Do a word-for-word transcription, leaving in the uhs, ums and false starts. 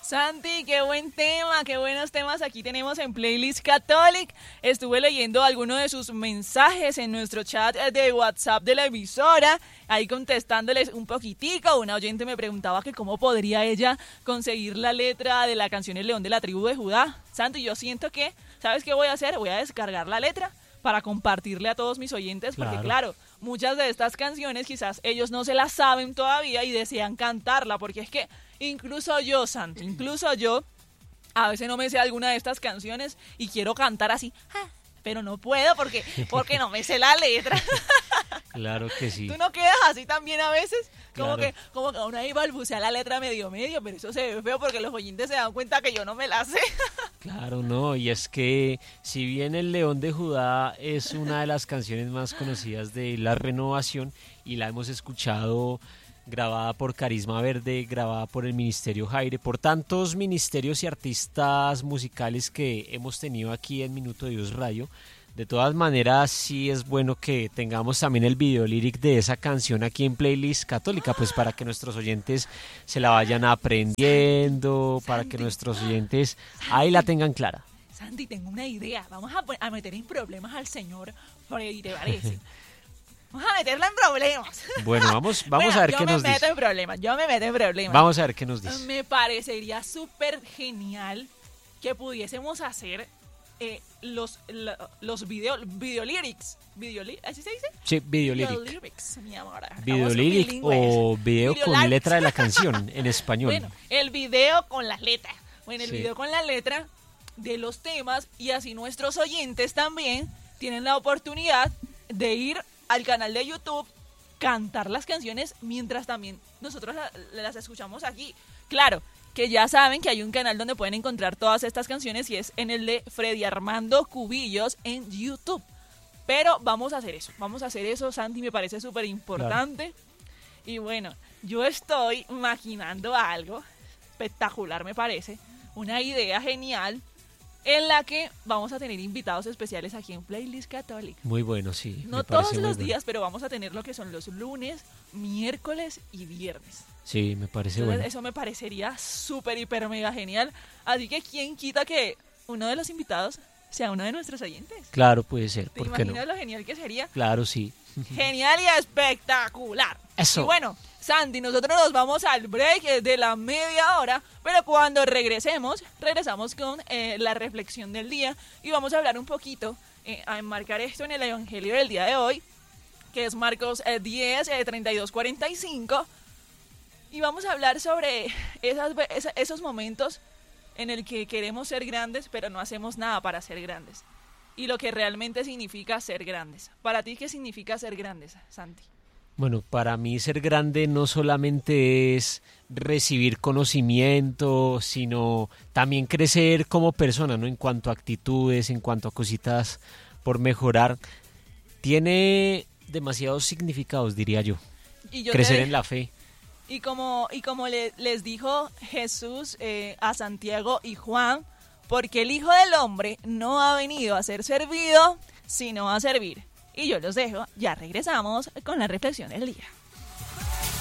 Santi, qué buen tema, qué buenos temas aquí tenemos en Playlist Catholic. Estuve leyendo algunos de sus mensajes en nuestro chat de WhatsApp de la emisora, ahí contestándoles un poquitico. Una oyente me preguntaba que cómo podría ella conseguir la letra de la canción El León de la Tribu de Judá. Santi, yo siento que, ¿sabes qué voy a hacer? Voy a descargar la letra para compartirle a todos mis oyentes, porque claro. claro, muchas de estas canciones quizás ellos no se las saben todavía y desean cantarla, porque es que incluso yo, Santi, incluso yo, a veces no me sé alguna de estas canciones y quiero cantar así, ah, pero no puedo porque, porque no me sé la letra. Claro que sí. ¿Tú no quedas así también a veces? Como Claro. que como que uno ahí balbucea la letra medio medio, pero eso se ve feo porque los oyentes se dan cuenta que yo no me la sé. Claro, no, y es que si bien El León de Judá es una de las canciones más conocidas de La Renovación y la hemos escuchado grabada por Carisma Verde, grabada por el Ministerio Jaire, por tantos ministerios y artistas musicales que hemos tenido aquí en Minuto de Dios Radio, de todas maneras sí es bueno que tengamos también el video líric de esa canción aquí en Playlist Católica, pues para que nuestros oyentes se la vayan aprendiendo, Santi, para que nuestros oyentes Santi, ahí la tengan clara. Santi, tengo una idea, vamos a, a meter en problemas al señor Freddy, ¿te parece? Vamos a meterla en problemas. Bueno, vamos, vamos bueno, a ver qué nos dice. Yo me meto en problemas, yo me meto en problemas. Vamos a ver qué nos dice. Me parecería súper genial que pudiésemos hacer eh, los, la, los video, video lyrics. Video, ¿así se dice? Sí, video lyric. Video lyrics, mi amor. Video lyric o video, video con lyrics. Letra de la canción en español. Bueno, el video con las letras. Bueno, el sí. video con la letra de los temas y así nuestros oyentes también tienen la oportunidad de ir al canal de YouTube, cantar las canciones mientras también nosotros la, las escuchamos aquí. Claro, que ya saben que hay un canal donde pueden encontrar todas estas canciones y es en el de Freddy Armando Cubillos en YouTube. Pero vamos a hacer eso, vamos a hacer eso, Santi, me parece súper importante. Claro. Y bueno, yo estoy imaginando algo espectacular, me parece, una idea genial, en la que vamos a tener invitados especiales aquí en Playlist Catholic. Muy bueno, sí. No todos los días, bueno. pero vamos a tener lo que son los lunes, miércoles y viernes. Sí, me parece Entonces, bueno. Eso me parecería súper, hiper, mega genial. Así que, ¿quién quita que uno de los invitados sea uno de nuestros oyentes? Claro, puede ser, ¿Te ¿por qué no? imaginas lo genial que sería? Claro, sí. Genial y espectacular. Eso. Y bueno, Santi, nosotros nos vamos al break de la media hora, pero cuando regresemos, regresamos con eh, la reflexión del día y vamos a hablar un poquito, eh, a enmarcar esto en el evangelio del día de hoy, que es Marcos eh, diez, eh, treinta y dos, cuarenta y cinco, y vamos a hablar sobre esas, esa, esos momentos en el que queremos ser grandes, pero no hacemos nada para ser grandes. Y lo que realmente significa ser grandes. Para ti, ¿qué significa ser grandes, Santi? Bueno, para mí ser grande no solamente es recibir conocimiento, sino también crecer como persona, ¿no? En cuanto a actitudes, en cuanto a cositas por mejorar. Tiene demasiados significados, diría yo. Y yo crecer te... en la fe. Y como, y como le, les dijo Jesús eh, a Santiago y Juan, porque el Hijo del Hombre no ha venido a ser servido, sino a servir. Y yo los dejo, ya regresamos con la reflexión del día.